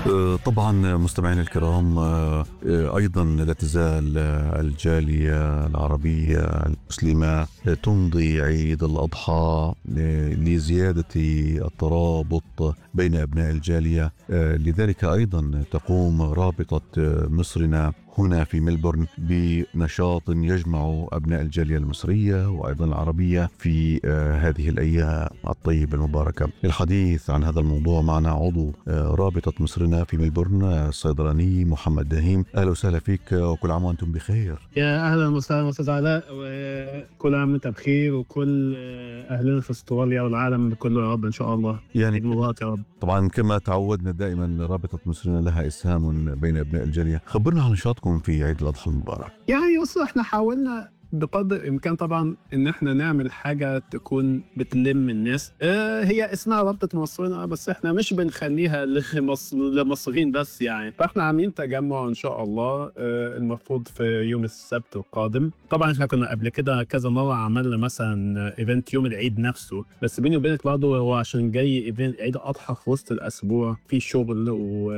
طبعا مستمعينا الكرام، أيضا لا تزال الجالية العربية المسلمة تمضي عيد الأضحى لزيادة الترابط بين أبناء الجالية. لذلك أيضا تقوم رابطة مصرنا هنا في ملبورن بنشاط يجمع أبناء الجالية المصرية وأيضا العربية في هذه الأيام الطيبة المباركة. للحديث عن هذا الموضوع معنا عضو رابطة مصرنا في ملبورن، الصيدلاني محمد دهيم. أهلا وسهلا فيك وكل عام وأنتم بخير. يا أهلا وسهلا أستاذ علاء، وكل عام وأنت بخير، وكل أهلنا في استراليا والعالم كله يا رب إن شاء الله. يعني مبارك يا رب. طبعا كما تعودنا دائما رابطة مصرنا لها إسهام بين أبناء الجالية. خبرنا عن نشاطكم في عيد الأضحى المبارك. يعني بصوا، احنا حاولنا بقدر الامكان طبعا ان احنا نعمل حاجه تكون بتلم الناس. هي اسمها رابطه مصرنا، بس احنا مش بنخليها لمصريين بس يعني. فاحنا عاملين تجمع ان شاء الله المفروض في يوم السبت القادم. طبعا احنا كنا قبل كده كذا مره عملنا مثلا ايفنت يوم العيد نفسه، بس بيني وبينك برضه هو عشان جاي ايفنت عيد الاضحى في وسط الاسبوع، في شغل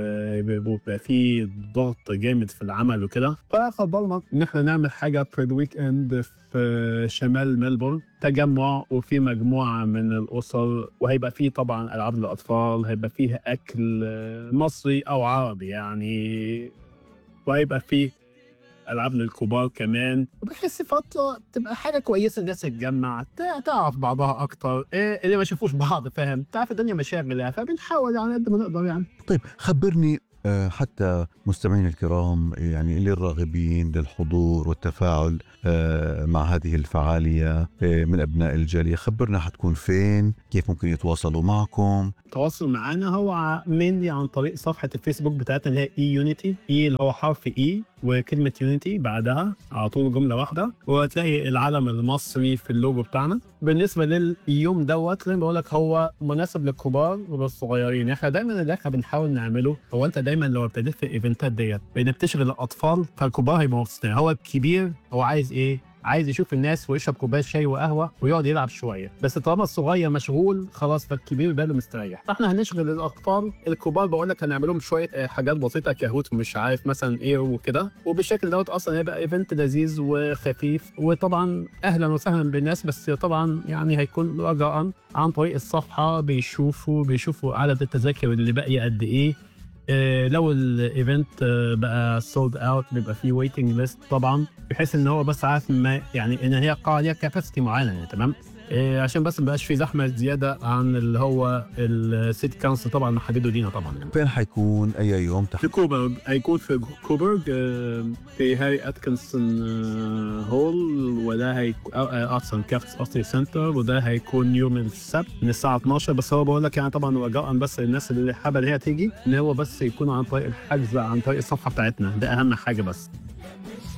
وبيبقى في ضغط جامد في العمل وكده، فقررنا ان احنا نعمل حاجه في الويك اند في شمال ملبورن، تجمع وفي مجموعة من الأسر، وهيبقى فيه طبعا ألعاب للأطفال، هيبقى فيه أكل مصري أو عربي يعني، وهيبقى فيه ألعاب للكبار كمان. وبحس فترة تبقى حاجة كويسة، الناس تتجمع تعرف بعضها أكتر، اللي ما شافوش بعض فاهم، تعرف الدنيا مشاغل، فبنحاول يعني قد ما نقدر يعني. طيب خبرني حتى مستمعين الكرام، يعني اللي الراغبين للحضور والتفاعل مع هذه الفعالية من أبناء الجالية، خبرنا حتكون فين، كيف ممكن يتواصلوا معكم؟ التواصل معنا هو mainly عن طريق صفحة الفيسبوك بتاعتنا اللي هي يونيتي، اللي هو حرف وكلمة يونيتي بعدها على طول جملة واحدة، وهتلاقي العلم المصري في اللوجو بتاعنا. بالنسبة لليوم دوت زي ما بقول لك هو مناسب للكبار وللصغيرين. احنا دايما اللي احنا بنحاول نعمله هو انت دايما لو ابتديت في الايفنتات ديت بتشغل الاطفال، فالكبار هيبقوا مبسوطين. هو الكبير هو عايز ايه؟ عايز يشوف الناس ويشرب كوبايه شاي وقهوه ويقعد يلعب شويه، بس طالما الصغير مشغول خلاص فالكبير باله مستريح. فاحنا هنشغل الاطفال، الكبار بقول لك هنعمل لهم شويه حاجات بسيطه كهوت مش عارف مثلا ايه وكده، وبالشكل دوت اصلا هيبقى ايفنت لذيذ وخفيف. وطبعا اهلا وسهلا بالناس، بس طبعا يعني هيكون رجاء عن طريق الصفحه بيشوفوا عدد التذاكر اللي باقيه قد ايه. لو الايفنت بقى سولد اوت بيبقى فيه ويتنج ليست طبعا، بحيث ان هو بس عارف ما يعني ان هي قاعه ليها كاباسيتي معينه يعني. تمام، عشان بس ما بقاش في زحمه زياده عن اللي هو السيتي كونسل طبعا محدده لينا طبعا يعني. فين حيكون أي يوم في كوبرغ، هيكون في كوبرغ في هاري اتكنسون هول، وده هيكون اصلا كافتس اوستري سنتر، وده هيكون يوم السبت من الساعه 12. بس هو بقول لك يعني طبعا رجاء بس الناس اللي حابه ان هي تيجي ان هو بس يكون عن طريق الحجز عن طريق الصفحه بتاعتنا، ده اهم حاجه بس.